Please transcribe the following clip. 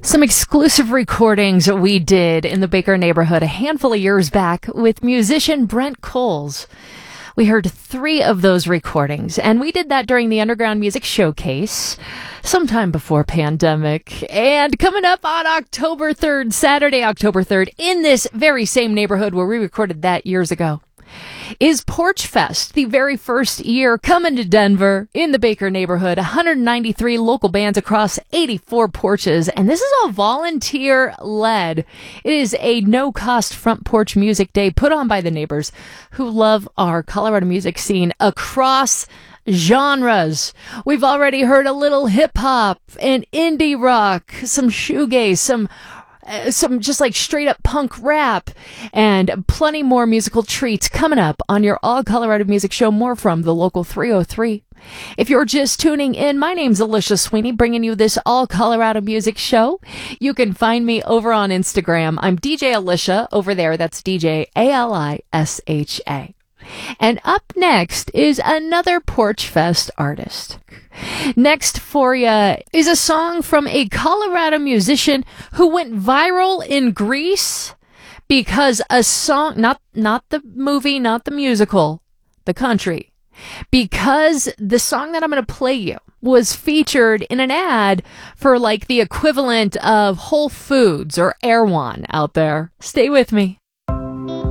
Some exclusive recordings we did in the Baker neighborhood a handful of years back with musician Brent Coles. We heard 3 of those recordings, and we did that during the Underground Music Showcase sometime before pandemic. And coming up on October 3rd, Saturday, October 3rd, in this very same neighborhood where we recorded that years ago, is Porch Fest, the very first year coming to Denver in the Baker neighborhood. 193 local bands across 84 porches, and this is all volunteer-led. It is a no-cost front porch music day put on by the neighbors who love our Colorado music scene across genres. We've already heard a little hip-hop and indie rock, some shoegaze, some just like straight up punk rap, and plenty more musical treats coming up on your All Colorado Music Show. More from the local 303. If you're just tuning in, my name's Alicia Sweeney, bringing you this All Colorado Music Show. You can find me over on Instagram. I'm DJ Alicia over there. That's DJ ALISHA. And up next is another Porch Fest artist. Next for you is a song from a Colorado musician who went viral in Greece because a song, not the movie, not the musical, the country, because the song that I'm going to play you was featured in an ad for like the equivalent of Whole Foods or Erewhon out there. Stay with me.